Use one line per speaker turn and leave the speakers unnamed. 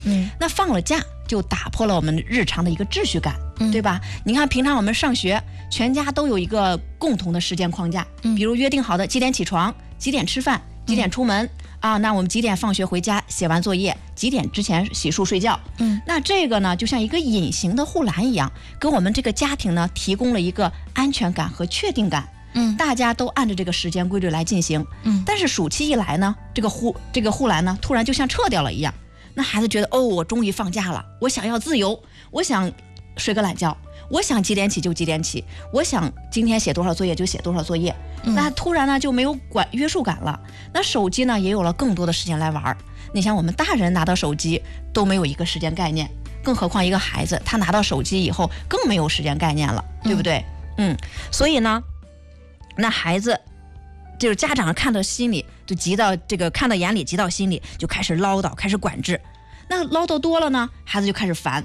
那放了假就打破了我们日常的一个秩序感，对吧？你看平常我们上学，全家都有一个共同的时间框架，比如约定好的几点起床，几点吃饭，几点出门啊？那我们几点放学回家，写完作业，几点之前洗漱睡觉。那这个呢，就像一个隐形的护栏一样，给我们这个家庭呢提供了一个安全感和确定感。大家都按照这个时间规律来进行。但是暑期一来呢，这个护栏呢，突然就像撤掉了一样。那孩子觉得，哦，我终于放假了，我想要自由，我想睡个懒觉，我想几点起就几点起，我想今天写多少作业就写多少作业。那突然呢就没有约束感了。那手机呢也有了更多的时间来玩。你像我们大人拿到手机都没有一个时间概念，更何况一个孩子，他拿到手机以后更没有时间概念了，对不对？所以呢，那孩子就是家长看到心里就急到这个，看到眼里急到心里，就开始唠叨，开始管制。那唠叨多了呢，孩子就开始烦。